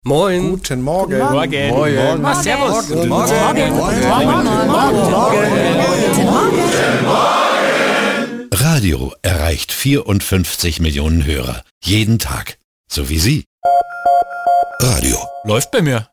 Moin. Guten Morgen. Morgen. Morgen. Morgen. Servus. Guten Morgen. Radio erreicht 54 Millionen Hörer. Jeden Tag. So wie Sie. Radio. Läuft bei mir.